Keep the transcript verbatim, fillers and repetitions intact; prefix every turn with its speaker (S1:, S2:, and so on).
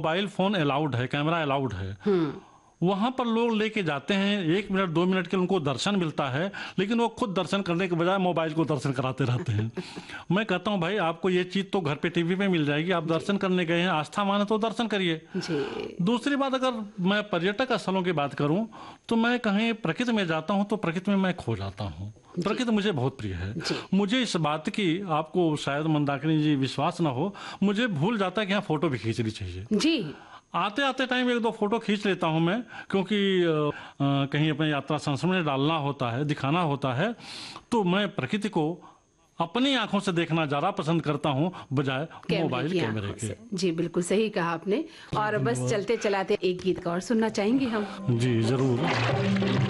S1: Mobile phone allowed है, camera allowed है, वहां पर लोग लेके जाते हैं, एक मिनट दो मिनट के उनको दर्शन मिलता है, लेकिन वो खुद दर्शन करने के बजाय मोबाइल को दर्शन कराते रहते हैं। मैं कहता हूं भाई आपको ये चीज तो घर पे टीवी पे मिल जाएगी, आप दर्शन करने गए हैं, आस्था माने तो दर्शन करिए। दूसरी बात, अगर मैं पर्यटक स्थलों की बात करूं तो मैं कहीं प्रकृति में जाता हूं तो प्रकृति में मैं खो जाता हूं। प्रकृति मुझे बहुत प्रिय है। मुझे इस बात की, आपको शायद मंदाकिनी जी विश्वास ना हो, मुझे भूल जाता है कि यहाँ फोटो भी खींचनी चाहिए जी। आते आते टाइम एक दो फोटो खींच लेता हूं मैं, क्योंकि आ, आ, कहीं अपने यात्रा संस्मरण में डालना होता है, दिखाना होता है, तो मैं प्रकृति को अपनी आंखों से देखना ज्यादा पसंद करता हूं बजाय मोबाइल कैमरे के।
S2: जी बिल्कुल सही कहा आपने। और बस चलते चलाते एक गीत और सुनना चाहेंगे हम।
S1: जी जरूर।